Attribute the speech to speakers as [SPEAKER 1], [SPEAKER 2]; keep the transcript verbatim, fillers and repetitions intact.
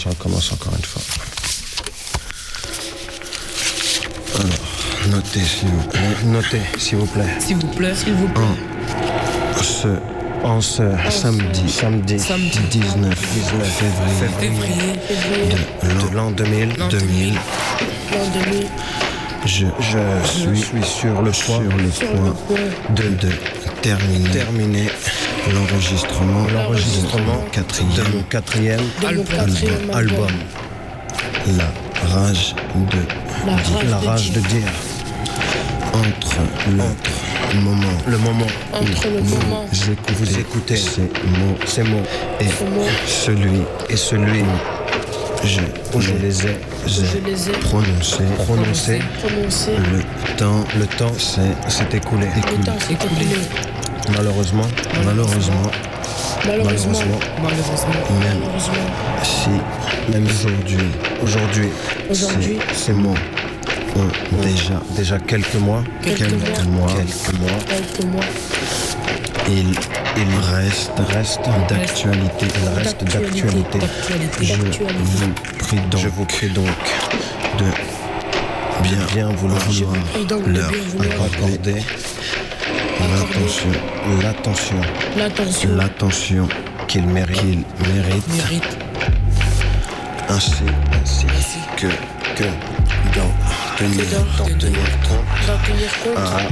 [SPEAKER 1] recommence, on recommence encore une fois. Alors, notez s'il vous plaît. Notez s'il vous plaît.
[SPEAKER 2] S'il vous plaît. S'il vous plaît.
[SPEAKER 1] En ce, en ce oh, samedi, samedi, samedi dix-neuf février,
[SPEAKER 2] février, février
[SPEAKER 1] de l'an deux mille,
[SPEAKER 2] l'an
[SPEAKER 1] deux mille,
[SPEAKER 2] l'an deux mille.
[SPEAKER 1] Je, je, je suis, suis sur le point, sur le
[SPEAKER 2] sur
[SPEAKER 1] point,
[SPEAKER 2] le point
[SPEAKER 1] de, de terminer, terminer l'enregistrement, l'enregistrement
[SPEAKER 2] quatrième.
[SPEAKER 1] de mon quatrième,
[SPEAKER 2] de
[SPEAKER 1] album,
[SPEAKER 2] mon quatrième
[SPEAKER 1] album, album. La rage de,
[SPEAKER 2] la
[SPEAKER 1] di,
[SPEAKER 2] rage,
[SPEAKER 1] la
[SPEAKER 2] de,
[SPEAKER 1] rage de dire. Entre le, entre moment, le moment
[SPEAKER 2] entre
[SPEAKER 1] où
[SPEAKER 2] le
[SPEAKER 1] vous,
[SPEAKER 2] moment
[SPEAKER 1] écoutez, vous écoutez ces mots, ces mots et
[SPEAKER 2] ces mots,
[SPEAKER 1] celui et celui où je, où je les ai,
[SPEAKER 2] je les ai
[SPEAKER 1] prononcés, prononcés,
[SPEAKER 2] prononcés.
[SPEAKER 1] Le temps, le temps s'est, s'est écoulé.
[SPEAKER 2] Le temps s'est écoulé.
[SPEAKER 1] Malheureusement, malheureusement,
[SPEAKER 2] Malheureusement,
[SPEAKER 1] malheureusement, même
[SPEAKER 2] malheureusement,
[SPEAKER 1] si, même aujourd'hui, aujourd'hui,
[SPEAKER 2] aujourd'hui,
[SPEAKER 1] ces, ces mots ont déjà, déjà quelques mois,
[SPEAKER 2] quelques,
[SPEAKER 1] quelques mois,
[SPEAKER 2] mois,
[SPEAKER 1] quelques mois,
[SPEAKER 2] quelques mois,
[SPEAKER 1] il, il reste, reste d'actualité, il reste d'actualité.
[SPEAKER 2] d'actualité,
[SPEAKER 1] Je
[SPEAKER 2] d'actualité.
[SPEAKER 1] vous prie donc, je vous prie donc de bien, bien vouloir, vouloir leur accorder l'attention, l'attention,
[SPEAKER 2] l'attention,
[SPEAKER 1] l'attention qu'ils méritent, qu'ils méritent,
[SPEAKER 2] mérite.
[SPEAKER 1] ainsi, ainsi,
[SPEAKER 2] ainsi
[SPEAKER 1] que, que d'en tenir,
[SPEAKER 2] d'en
[SPEAKER 1] tenir compte
[SPEAKER 2] d'en tenir compte
[SPEAKER 1] à